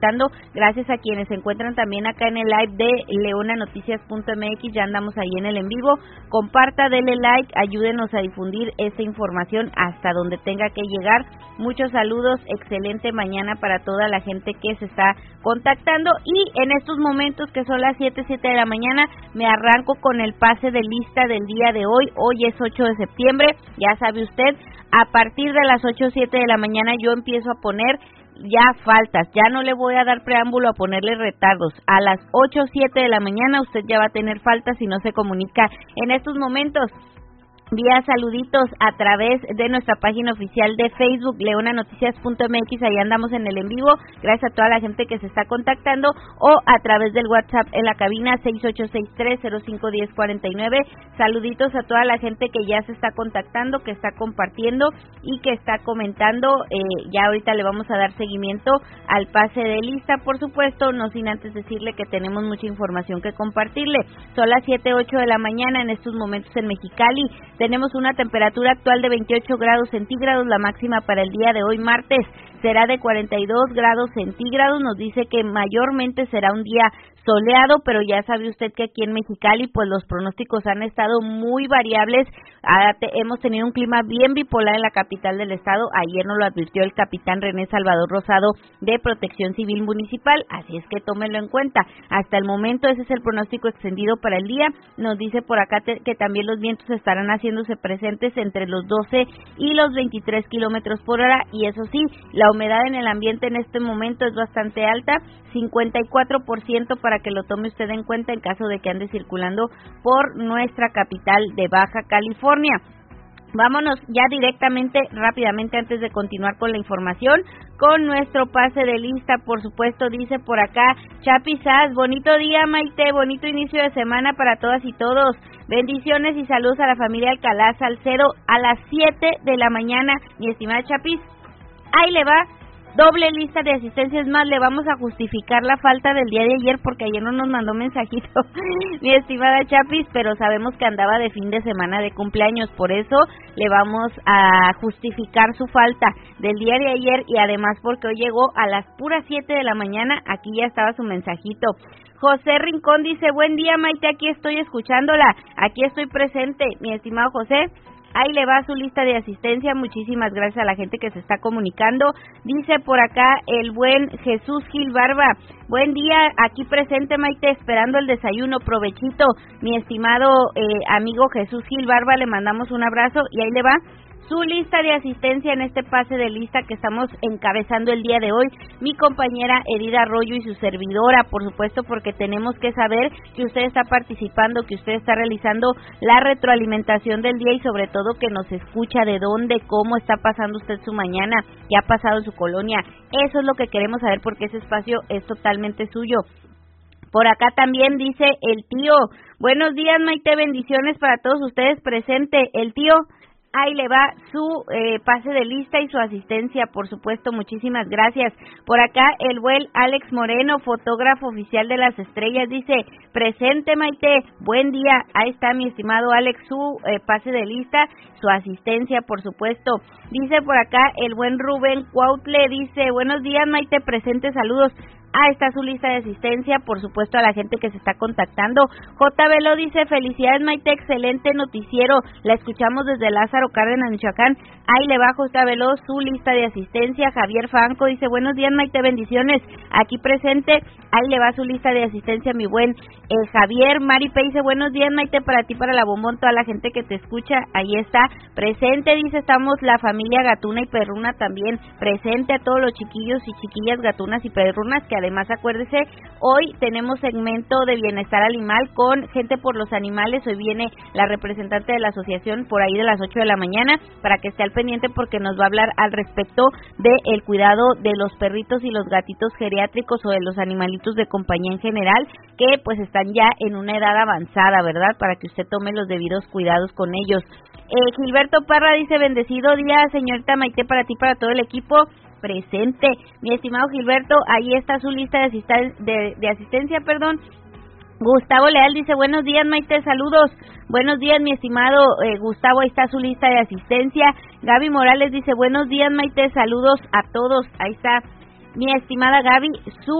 contactando, gracias a quienes se encuentran también acá en el live de leonanoticias.mx, ya andamos ahí en el en vivo. Comparta, dele like, ayúdenos a difundir esta información hasta donde tenga que llegar. Muchos saludos, excelente mañana para toda la gente que se está contactando, y en estos momentos que son las 7 de la mañana, me arranco con el pase de lista del día de hoy. Hoy es 8 de septiembre, ya sabe usted, a partir de las 8:07 de la mañana yo empiezo a poner ya faltas, ya no le voy a dar preámbulo a ponerle retardos. A las 8:07 de la mañana usted ya va a tener faltas si no se comunica en estos momentos vía saluditos a través de nuestra página oficial de Facebook, leonanoticias.mx, ahí andamos en el en vivo, gracias a toda la gente que se está contactando, o a través del WhatsApp en la cabina 6863-051049, saluditos a toda la gente que ya se está contactando, que está compartiendo y que está comentando, ya ahorita le vamos a dar seguimiento al pase de lista, por supuesto, no sin antes decirle que tenemos mucha información que compartirle. Son las 7:08 de la mañana en estos momentos en Mexicali. Tenemos una temperatura actual de 28 grados centígrados, la máxima para el día de hoy martes será de 42 grados centígrados, nos dice que mayormente será un día soleado, pero ya sabe usted que aquí en Mexicali pues los pronósticos han estado muy variables, hemos tenido un clima bien bipolar en la capital del estado, ayer nos lo advirtió el capitán René Salvador Rosado de Protección Civil Municipal, así es que tómenlo en cuenta. Hasta el momento ese es el pronóstico extendido para el día, nos dice por acá que también los vientos estarán haciéndose presentes entre los 12 y los 23 kilómetros por hora, y eso sí, la humedad en el ambiente en este momento es bastante alta, 54%, para que lo tome usted en cuenta en caso de que ande circulando por nuestra capital de Baja California. Vámonos ya directamente, rápidamente, antes de continuar con la información, con nuestro pase de lista, por supuesto, dice por acá, Chapizás, bonito día, Maite, bonito inicio de semana para todas y todos, bendiciones y saludos a la familia Alcalá Salcedo, a las 7 de la mañana, mi estimada Chapis, ahí le va, doble lista de asistencias más, le vamos a justificar la falta del día de ayer porque ayer no nos mandó mensajito mi estimada Chapis, pero sabemos que andaba de fin de semana de cumpleaños, por eso le vamos a justificar su falta del día de ayer, y además porque hoy llegó a las puras 7 de la mañana, aquí ya estaba su mensajito. José Rincón dice, buen día Maite, aquí estoy escuchándola, aquí estoy presente, mi estimado José. Ahí le va su lista de asistencia, muchísimas gracias a la gente que se está comunicando. Dice por acá el buen Jesús Gil Barba, buen día, aquí presente Maite, esperando el desayuno, provechito. Mi estimado amigo Jesús Gil Barba, le mandamos un abrazo, y ahí le va su lista de asistencia en este pase de lista que estamos encabezando el día de hoy, mi compañera Edida Arroyo y su servidora, por supuesto, porque tenemos que saber que usted está participando, que usted está realizando la retroalimentación del día, y sobre todo que nos escucha de dónde, cómo está pasando usted su mañana, qué ha pasado en su colonia. Eso es lo que queremos saber, porque ese espacio es totalmente suyo. Por acá también dice el tío, buenos días Maite, bendiciones para todos ustedes presente. El tío, ahí le va su pase de lista y su asistencia, por supuesto, muchísimas gracias. Por acá el buen Alex Moreno, fotógrafo oficial de las estrellas, dice, presente Maite, buen día. Ahí está mi estimado Alex, su pase de lista, su asistencia, por supuesto. Dice por acá el buen Rubén Cuautle, dice, buenos días Maite, presente, saludos. Ahí está su lista de asistencia, por supuesto, a la gente que se está contactando. J. Velo dice, felicidades Maite, excelente noticiero, la escuchamos desde Lázaro Cárdenas, Michoacán. Ahí le va J. Velo su lista de asistencia. Javier Franco dice, buenos días Maite, bendiciones, aquí presente. Ahí le va su lista de asistencia, mi buen Javier. Mari P. dice, buenos días Maite, para ti, para la Bombón, toda la gente que te escucha, ahí está, presente, dice, estamos la familia Gatuna y Perruna también, presente a todos los chiquillos y chiquillas gatunas y perrunas, que además acuérdese, hoy tenemos segmento de bienestar animal con gente por los animales, hoy viene la representante de la asociación por ahí de las 8 de la mañana, para que esté al pendiente porque nos va a hablar al respecto de el cuidado de los perritos y los gatitos geriátricos o de los animalitos de compañía en general, que pues están ya en una edad avanzada, ¿verdad? Para que usted tome los debidos cuidados con ellos. Gilberto Parra dice, bendecido día, señorita Maite, para ti, para todo el equipo presente. Mi estimado Gilberto, ahí está su lista de asistencia, perdón. Gustavo Leal dice, buenos días Maite, saludos. Buenos días mi estimado Gustavo, ahí está su lista de asistencia. Gaby Morales dice, buenos días Maite, saludos a todos. Ahí está Mi estimada Gaby,